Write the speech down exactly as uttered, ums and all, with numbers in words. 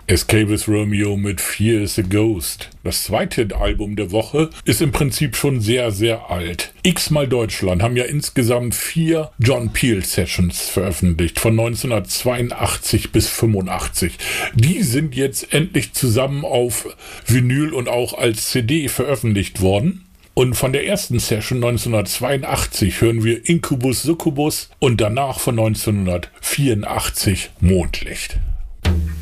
Escape Romeo mit Fear is a Ghost. Das zweite Album der Woche ist im Prinzip schon sehr, sehr alt. X-mal Deutschland haben ja insgesamt vier John Peel Sessions veröffentlicht, von neunzehnhundertzweiundachtzig bis fünfundachtzig. Die sind jetzt endlich zusammen auf Vinyl und auch als C D veröffentlicht worden. Und von der ersten Session neunzehnhundertzweiundachtzig hören wir Incubus Succubus und danach von neunzehnhundertvierundachtzig Mondlicht.